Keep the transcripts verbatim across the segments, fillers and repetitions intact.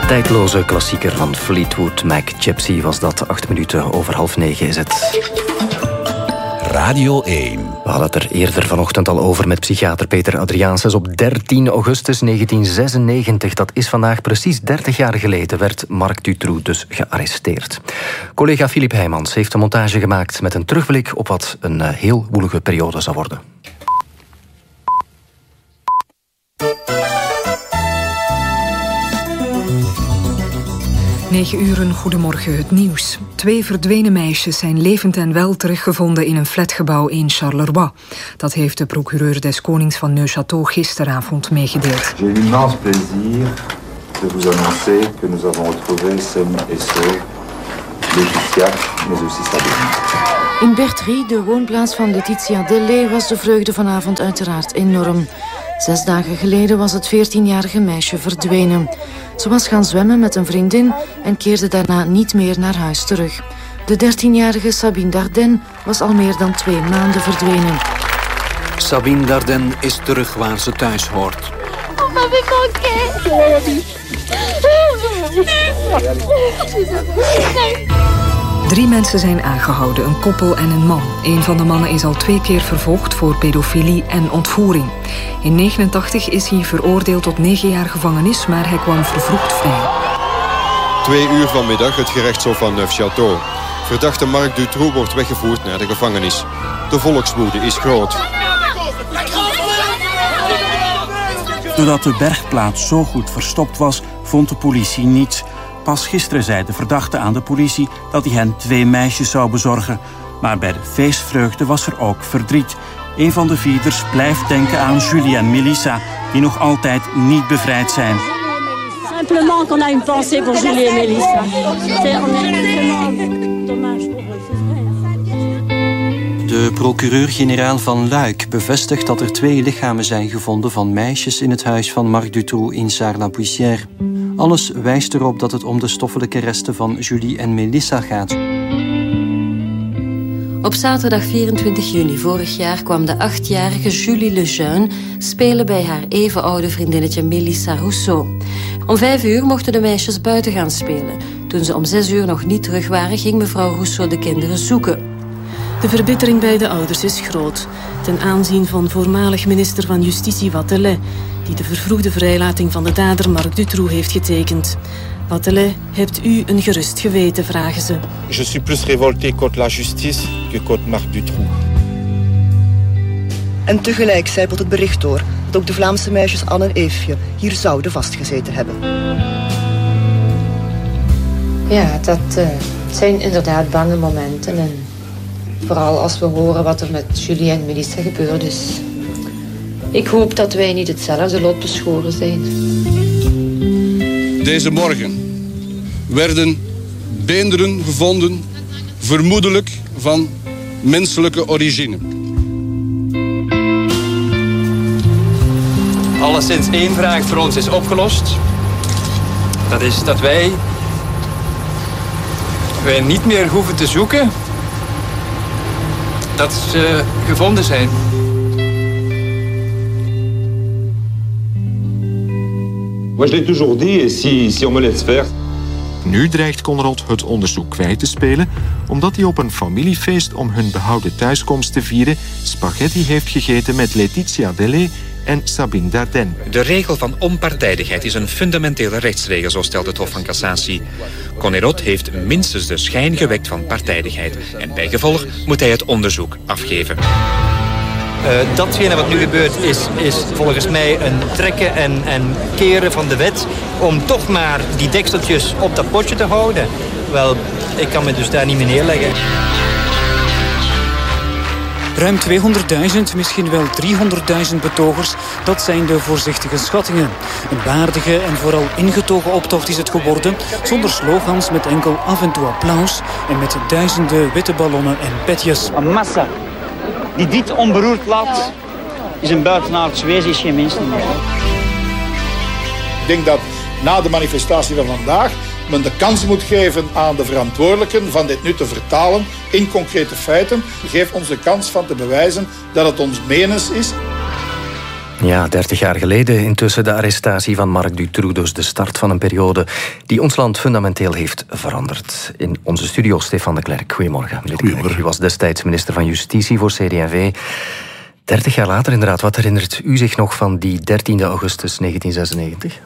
Tijdloze klassieker van Fleetwood Mac. Gypsy was dat. Acht minuten over half negen is het. Radio één. We hadden het er eerder vanochtend al over met psychiater Peter Adriaansens. Op dertien augustus negentien zesennegentig, dat is vandaag precies dertig jaar geleden, werd Marc Dutroux dus gearresteerd. Collega Filip Heijmans heeft een montage gemaakt met een terugblik op wat een heel woelige periode zou worden. Negen uren, goedemorgen, het nieuws. Twee verdwenen meisjes zijn levend en wel teruggevonden in een flatgebouw in Charleroi. Dat heeft de procureur des Konings van Neuchâtel gisteravond meegedeeld. J'ai l'immense plaisir de vous annoncer que nous avons retrouvé Sem et Sauve, Laetitia, mais aussi Sabine. In Bertry, de woonplaats van Laetitia Delay, was de vreugde vanavond uiteraard enorm. Zes dagen geleden was het veertienjarige meisje verdwenen. Ze was gaan zwemmen met een vriendin en keerde daarna niet meer naar huis terug. De dertienjarige Sabine Dardenne was al meer dan twee maanden verdwenen. Sabine Dardenne is terug waar ze thuis hoort. On m'avait manqué. Drie mensen zijn aangehouden, een koppel en een man. Een van de mannen is al twee keer vervolgd voor pedofilie en ontvoering. In negentien negenentachtig is hij veroordeeld tot negen jaar gevangenis, maar hij kwam vervroegd vrij. Twee uur vanmiddag het gerechtshof van Neufchâteau. Verdachte Marc Dutroux wordt weggevoerd naar de gevangenis. De volkswoede is groot. Doordat de bergplaats zo goed verstopt was, vond de politie niets. Pas gisteren zei de verdachte aan de politie dat hij hen twee meisjes zou bezorgen. Maar bij de feestvreugde was er ook verdriet. Een van de vierders blijft denken aan Julie en Melissa, die nog altijd niet bevrijd zijn. Simplement qu'on a une pensée pour Julie et Melissa. De procureur-generaal van Luik bevestigt dat er twee lichamen zijn gevonden van meisjes in het huis van Marc Dutroux in Sarre-la-Poussière. Alles wijst erop dat het om de stoffelijke resten van Julie en Melissa gaat. Op zaterdag vierentwintig juni vorig jaar kwam de achtjarige Julie Lejeune spelen bij haar even oude vriendinnetje Melissa Rousseau. Om vijf uur mochten de meisjes buiten gaan spelen. Toen ze om zes uur nog niet terug waren, ging mevrouw Rousseau de kinderen zoeken. De verbittering bij de ouders is groot. Ten aanzien van voormalig minister van Justitie Watelet, die de vervroegde vrijlating van de dader Marc Dutroux heeft getekend. Watelet, hebt u een gerust geweten, vragen ze. Je suis plus révolté contre la justice que contre Marc Dutroux. En tegelijk zijpelt het bericht door dat ook de Vlaamse meisjes Anne en Eefje hier zouden vastgezeten hebben. Ja, dat uh, zijn inderdaad bange momenten. En vooral als we horen wat er met Julie en Melissa gebeurd is. Ik hoop dat wij niet hetzelfde lot beschoren zijn. Deze morgen werden beenderen gevonden, vermoedelijk van menselijke origine. Alleszins één vraag voor ons is opgelost. Dat is dat wij, wij niet meer hoeven te zoeken dat ze gevonden zijn. Moi, je l'ai toujours dit, et si, si on me laisse faire. Nu dreigt Conrad het onderzoek kwijt te spelen, omdat hij op een familiefeest om hun behouden thuiskomst te vieren spaghetti heeft gegeten met Laetitia Delay en Sabine Dardenne. De regel van onpartijdigheid is een fundamentele rechtsregel, zo stelt het Hof van Cassatie. Conrad heeft minstens de schijn gewekt van partijdigheid en bijgevolg moet hij het onderzoek afgeven. Uh, datgene wat nu gebeurt is, is volgens mij een trekken en, en keren van de wet om toch maar die dekseltjes op dat potje te houden. Wel, ik kan me dus daar niet meer neerleggen. Ruim tweehonderdduizend, misschien wel driehonderdduizend betogers, dat zijn de voorzichtige schattingen. Een waardige en vooral ingetogen optocht is het geworden, zonder slogans, met enkel af en toe applaus en met duizenden witte ballonnen en petjes. Een massa die dit onberoerd laat, is een buitenaards wezen, is geen mens meer. Ik denk dat na de manifestatie van vandaag men de kans moet geven aan de verantwoordelijken van dit nu te vertalen in concrete feiten. Geef ons de kans van te bewijzen dat het ons menens is. Ja, dertig jaar geleden intussen de arrestatie van Marc Dutroux. Dus de start van een periode die ons land fundamenteel heeft veranderd. In onze studio Stefan de Klerk. Goedemorgen. Goedemorgen. U was destijds minister van Justitie voor C D en V. dertig jaar later inderdaad. Wat herinnert u zich nog van die dertiende augustus negentien zesennegentig?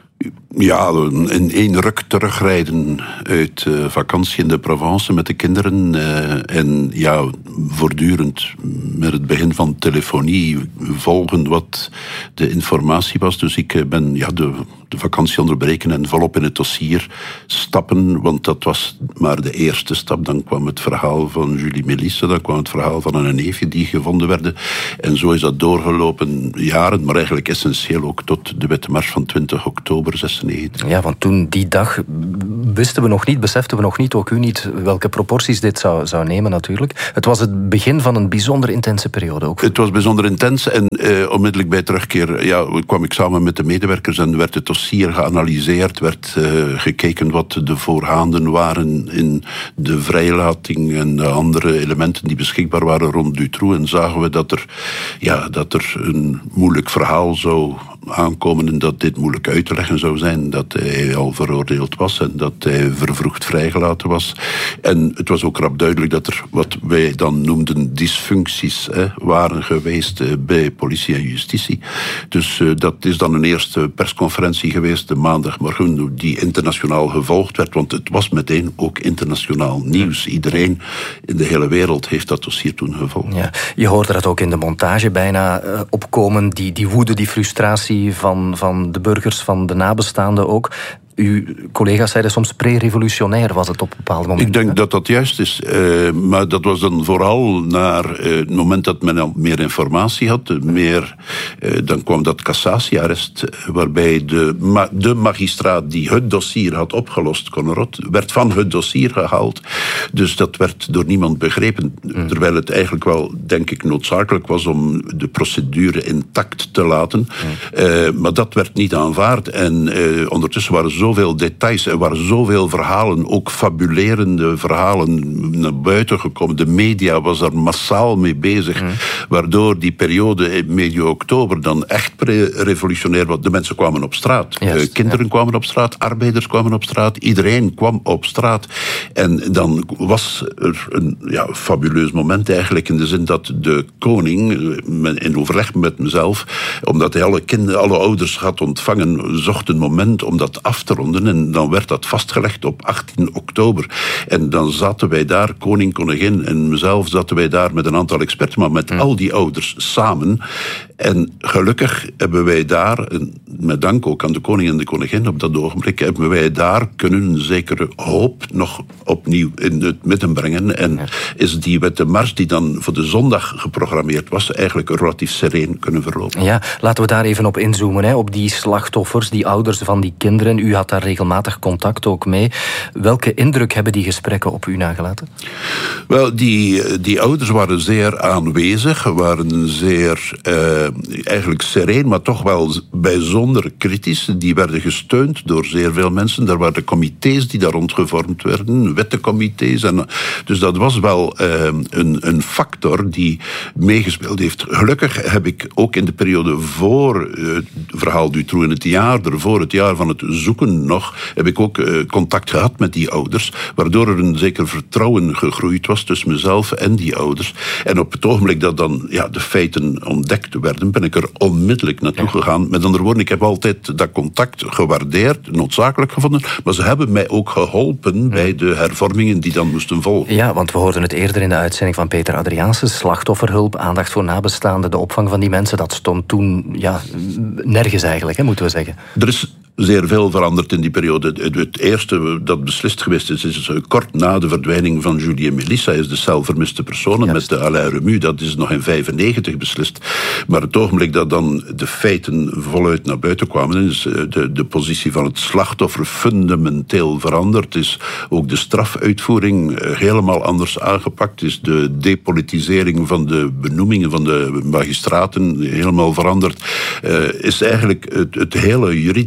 Ja, in één ruk terugrijden uit uh, vakantie in de Provence met de kinderen. Uh, en ja, voortdurend met het begin van telefonie volgen wat de informatie was. Dus ik ben ja, de, de vakantie onderbreken en volop in het dossier stappen. Want dat was maar de eerste stap. Dan kwam het verhaal van Julie Melisse. Dan kwam het verhaal van een neefje die gevonden werden. En zo is dat doorgelopen jaren. Maar eigenlijk essentieel ook tot de witte mars van twintig oktober zesennegentig. Ja, want toen die dag wisten we nog niet, beseften we nog niet, ook u niet, welke proporties dit zou, zou nemen natuurlijk. Het was het begin van een bijzonder intense periode ook. Het was bijzonder intens en uh, onmiddellijk bij terugkeer ja, kwam ik samen met de medewerkers en werd het dossier geanalyseerd, werd uh, gekeken wat de voorgaanden waren in de vrijlating en de andere elementen die beschikbaar waren rond Dutroux. En zagen we dat er, ja, dat er een moeilijk verhaal zou aankomen en dat dit moeilijk uit te leggen zou zijn, dat hij al veroordeeld was en dat hij vervroegd vrijgelaten was. En het was ook rap duidelijk dat er wat wij dan noemden dysfuncties hè, waren geweest uh, bij politie en justitie. Dus uh, dat is dan een eerste persconferentie geweest, de maandagmorgen, die internationaal gevolgd werd, want het was meteen ook internationaal nieuws. Iedereen in de hele wereld heeft dat dossier toen gevolgd. Ja, je hoorde dat ook in de montage bijna uh, opkomen, die, die woede, die frustratie van, van de burgers, van de nabestaanden ook. Uw collega's zeiden soms pre-revolutionair was het op bepaalde momenten. Ik denk hè? dat dat juist is. Uh, maar dat was dan vooral naar uh, het moment dat men al meer informatie had. Meer, uh, dan kwam dat cassatiearrest, waarbij de, ma- de magistraat die het dossier had opgelost, Connerot, werd van het dossier gehaald. Dus dat werd door niemand begrepen. Mm. Terwijl het eigenlijk wel, denk ik, noodzakelijk was om de procedure intact te laten. Mm. Uh, maar dat werd niet aanvaard. En uh, ondertussen waren zo zoveel details, er waren zoveel verhalen, ook fabulerende verhalen naar buiten gekomen. De media was er massaal mee bezig, mm. waardoor die periode medio oktober dan echt pre-revolutionair was. De mensen kwamen op straat. Juist, Kinderen ja. kwamen op straat, arbeiders kwamen op straat, iedereen kwam op straat. En dan was er een ja, fabuleus moment eigenlijk in de zin dat de koning, in overleg met mezelf, omdat hij alle kinderen, alle ouders had ontvangen, zocht een moment om dat af te ronden en dan werd dat vastgelegd op achttien oktober. En dan zaten wij daar, koning, koningin en mezelf, zaten wij daar met een aantal experten, maar met mm. al die ouders samen. En gelukkig hebben wij daar, met dank ook aan de koning en de koningin op dat ogenblik, hebben wij daar kunnen een zekere hoop nog opnieuw in het midden brengen. En ja. is die witte mars die dan voor de zondag geprogrammeerd was, eigenlijk relatief sereen kunnen verlopen. Ja, laten we daar even op inzoomen, hè, op die slachtoffers, die ouders van die kinderen. U had daar regelmatig contact ook mee. Welke indruk hebben die gesprekken op u nagelaten? Wel, die, die ouders waren zeer aanwezig, waren zeer uh, eigenlijk sereen, maar toch wel bijzonder kritisch. Die werden gesteund door zeer veel mensen. Er waren comité's die daar rond gevormd werden, wettencomité's. En, dus dat was wel uh, een, een factor die meegespeeld heeft. Gelukkig heb ik ook in de periode voor uh, het verhaal Dutroux, in het jaar ervoor, het jaar van het zoeken nog, heb ik ook uh, contact gehad met die ouders, waardoor er een zeker vertrouwen gegroeid was tussen mezelf en die ouders. En op het ogenblik dat dan ja, de feiten ontdekt werden, ben ik er onmiddellijk naartoe ja. gegaan. Met andere woorden, ik heb altijd dat contact gewaardeerd, noodzakelijk gevonden, maar ze hebben mij ook geholpen ja. bij de hervormingen die dan moesten volgen. Ja, want we hoorden het eerder in de uitzending van Peter Adriaanse, slachtofferhulp, aandacht voor nabestaanden, de opvang van die mensen, dat stond toen ja, nergens eigenlijk, hè, moeten we zeggen. Er is zeer veel veranderd in die periode. Het eerste dat beslist geweest is, is kort na de verdwijning van Julie en Melissa, is de cel vermiste personen ja. met de Alain Remu. Dat is nog in vijfennegentig beslist. Maar het ogenblik dat dan de feiten voluit naar buiten kwamen, is de, de positie van het slachtoffer fundamenteel veranderd. Is ook de strafuitvoering helemaal anders aangepakt. Is de depolitisering van de benoemingen van de magistraten helemaal veranderd. Uh, is eigenlijk het, het hele juridische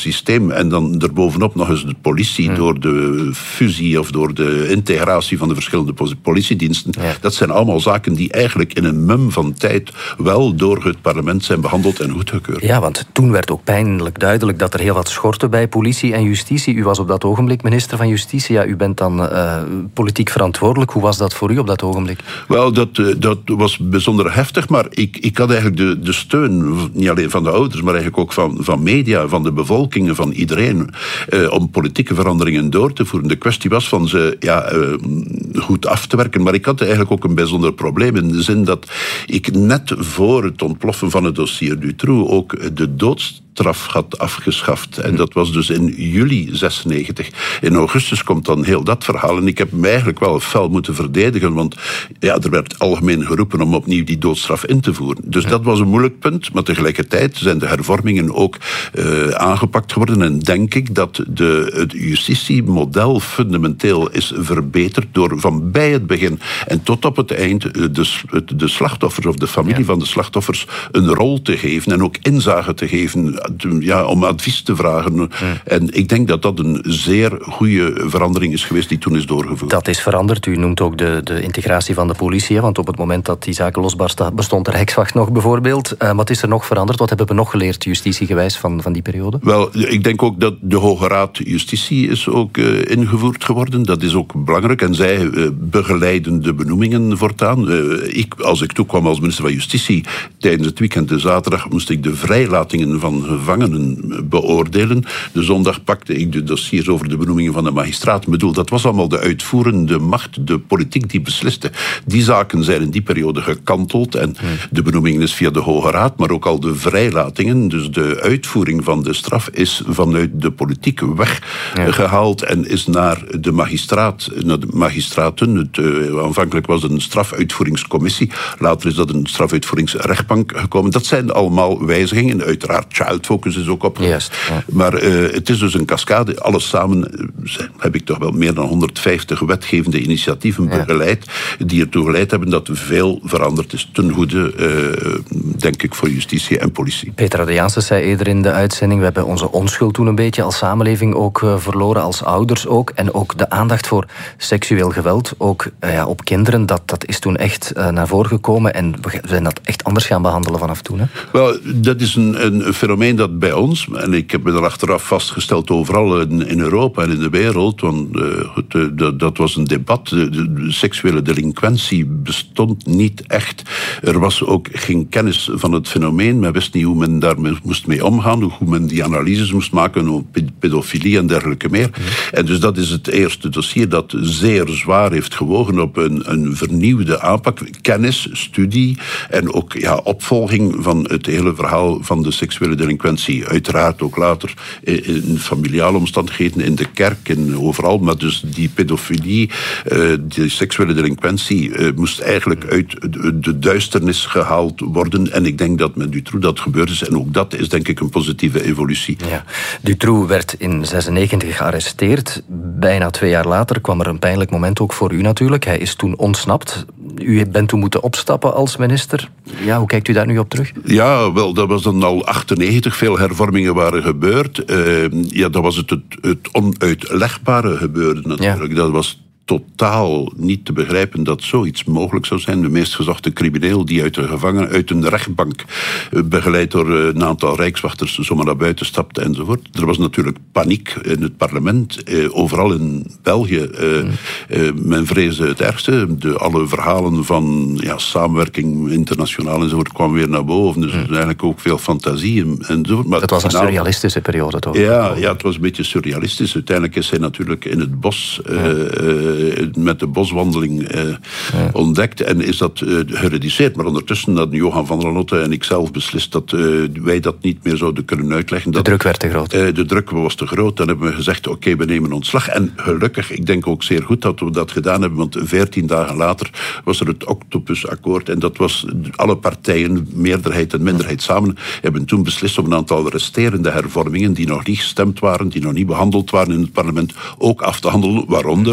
systeem en dan erbovenop nog eens de politie hmm. door de fusie of door de integratie van de verschillende politiediensten. Ja. Dat zijn allemaal zaken die eigenlijk in een mum van tijd wel door het parlement zijn behandeld en goedgekeurd. Ja, want toen werd ook pijnlijk duidelijk dat er heel wat schortte bij politie en justitie. U was op dat ogenblik minister van Justitie. Ja, u bent dan uh, politiek verantwoordelijk. Hoe was dat voor u op dat ogenblik? Wel, dat, uh, dat was bijzonder heftig, maar ik, ik had eigenlijk de, de steun, niet alleen van de ouders, maar eigenlijk ook van, van media, van de bevolking, van iedereen, uh, om politieke veranderingen door te voeren. De kwestie was van ze ja, uh, goed af te werken, maar ik had eigenlijk ook een bijzonder probleem in de zin dat ik net voor het ontploffen van het dossier Dutroux ook de doodstraf had afgeschaft. En dat was dus in juli zesennegentig. In augustus komt dan heel dat verhaal. En ik heb me eigenlijk wel fel moeten verdedigen, want ja, er werd algemeen geroepen om opnieuw die doodstraf in te voeren. Dus dat was een moeilijk punt, maar tegelijkertijd zijn de hervormingen ook uh, aangepakt geworden. En denk ik dat de, het justitiemodel fundamenteel is verbeterd door van bij het begin en tot op het eind de, de slachtoffers of de familie ja. van de slachtoffers een rol te geven en ook inzage te geven, ja, om advies te vragen. Ja. En ik denk dat dat een zeer goede verandering is geweest die toen is doorgevoerd. Dat is veranderd. U noemt ook de, de integratie van de politie, want op het moment dat die zaken losbarstten bestond er Hexwacht nog bijvoorbeeld. Uh, wat is er nog veranderd? Wat hebben we nog geleerd justitiegewijs van, van die periode? Wel, ik denk ook dat de Hoge Raad Justitie is ook uh, ingevoerd geworden. Dat is ook belangrijk. En zij uh, begeleiden de benoemingen voortaan. Uh, ik, als ik toekwam als minister van Justitie, tijdens het weekend, de zaterdag, moest ik de vrijlatingen van gevangenen beoordelen. De zondag pakte ik de dossiers over de benoemingen van de magistraat. Ik bedoel, dat was allemaal de uitvoerende macht, de politiek die besliste. Die zaken zijn in die periode gekanteld en hmm. de benoemingen is via de Hoge Raad, maar ook al de vrijlatingen, dus de uitvoering van de straf is vanuit de politiek weggehaald ja. en is naar de magistraat, naar de magistraten. Het, uh, aanvankelijk was het een strafuitvoeringscommissie, later is dat een strafuitvoeringsrechtbank gekomen. Dat zijn allemaal wijzigingen. Uiteraard, child focus is ook opgelost. Ja. Maar uh, het is dus een cascade. Alles samen uh, heb ik toch wel meer dan honderdvijftig wetgevende initiatieven ja. begeleid, die ertoe geleid hebben dat veel veranderd is. Ten goede, uh, denk ik, voor justitie en politie. Petra de Janssens zei eerder in de uitzending, we hebben onze onschuld toen een beetje als samenleving ook uh, verloren, als ouders ook. En ook de aandacht voor seksueel geweld, ook uh, ja, op kinderen, dat, dat is toen echt uh, naar voren gekomen en we zijn dat echt anders gaan behandelen vanaf toen. Hè? Wel, dat is een, een fenomeen dat bij ons, en ik heb me er achteraf vastgesteld overal in, in Europa en in de wereld, want uh, het, uh, dat, dat was een debat. De, de, de seksuele delinquentie bestond niet echt. Er was ook geen kennis van het fenomeen. Men wist niet hoe men daar moest mee omgaan, hoe men die analyses moest maken over pedofilie en dergelijke meer. Mm. En dus dat is het eerste dossier dat zeer zwaar heeft gewogen op een, een vernieuwde aanpak, kennis, studie en ook ja, opvolging van het hele verhaal van de seksuele delinquentie. Uiteraard ook later in, in familiale omstandigheden, in de kerk en overal, maar dus die pedofilie, uh, die seksuele delinquentie uh, moest eigenlijk uit de, de duisternis gehaald worden en ik denk dat met Dutroux dat gebeurd is en ook dat is denk ik een positieve evolutie. Ja. Dutroux werd in zesennegentig gearresteerd. Bijna twee jaar later kwam er een pijnlijk moment ook voor u natuurlijk. Hij is toen ontsnapt. U bent toen moeten opstappen als minister. Ja, hoe kijkt u daar nu op terug? Ja, wel, dat was dan al achtennegentig. Veel hervormingen waren gebeurd. Uh, ja, dat was het, het, het onuitlegbare gebeurde natuurlijk. Ja. Dat was totaal niet te begrijpen dat zoiets mogelijk zou zijn. De meest gezochte crimineel die uit de gevangen, uit een rechtbank, begeleid door een aantal rijkswachters, zomaar naar buiten stapte enzovoort. Er was natuurlijk paniek in het parlement, eh, overal in België. Eh, mm. eh, men vreesde het ergste. De, alle verhalen van ja, samenwerking internationaal enzovoort kwamen weer naar boven. Dus mm. er was eigenlijk ook veel fantasie enzovoort. Maar het was een nou, surrealistische periode toch? Ja, ja, het was een beetje surrealistisch. Uiteindelijk is hij natuurlijk in het bos Uh, mm. met de boswandeling uh, ja. ontdekt en is dat uh, gereduceerd. Maar ondertussen hadden Johan van der Lotte en ik zelf beslist dat uh, wij dat niet meer zouden kunnen uitleggen. Dat, de druk werd te groot. Uh, de druk was te groot. Dan hebben we gezegd, oké, okay, we nemen ontslag. En gelukkig, ik denk ook zeer goed dat we dat gedaan hebben, want veertien dagen later was er het Octopusakkoord en dat was alle partijen, meerderheid en minderheid samen, hebben toen beslist om een aantal resterende hervormingen die nog niet gestemd waren, die nog niet behandeld waren in het parlement, ook af te handelen, waaronder essentieel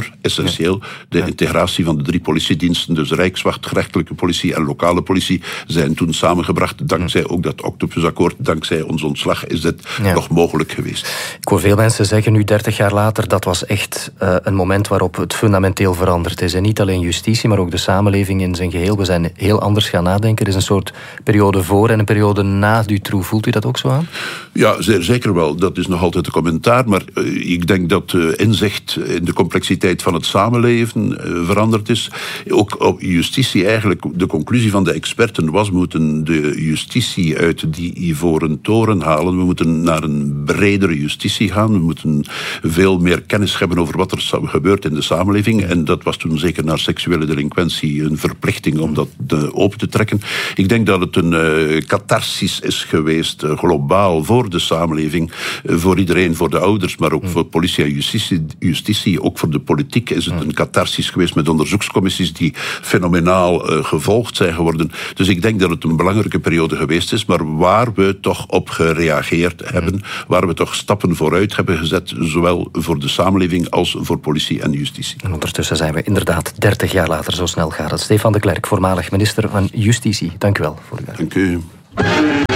cruciaal. De integratie van de drie politiediensten, dus Rijkswacht, gerechtelijke politie en lokale politie, zijn toen samengebracht. Dankzij ook dat Octopusakkoord, dankzij ons ontslag, is dit ja. nog mogelijk geweest. Ik hoor veel mensen zeggen nu, dertig jaar later, dat was echt uh, een moment waarop het fundamenteel veranderd is. En niet alleen justitie, maar ook de samenleving in zijn geheel. We zijn heel anders gaan nadenken. Er is een soort periode voor en een periode na Dutroux. Voelt u dat ook zo aan? Ja, zeer zeker wel. Dat is nog altijd een commentaar. Maar uh, ik denk dat uh, inzicht in de complexiteit van het samenleven uh, veranderd is. Ook op justitie eigenlijk. De conclusie van de experten was, we moeten de justitie uit die ivoren toren halen. We moeten naar een bredere justitie gaan. We moeten veel meer kennis hebben over wat er gebeurt in de samenleving. En dat was toen zeker naar seksuele delinquentie een verplichting om dat uh, open te trekken. Ik denk dat het een uh, catharsis is geweest, uh, globaal, voor de samenleving. Uh, voor iedereen, voor de ouders, maar ook mm. voor politie en justitie, justitie. Ook voor de politiek is het mm. een catharsis geweest met onderzoekscommissies die fenomenaal uh, gevolgd zijn geworden. Dus ik denk dat het een belangrijke periode geweest is, maar waar we toch op gereageerd mm. hebben, waar we toch stappen vooruit hebben gezet, zowel voor de samenleving als voor politie en justitie. En ondertussen zijn we inderdaad dertig jaar later, zo snel gaat het. Stefan de Klerk, voormalig minister van Justitie. Dank u wel voor uw Dank u.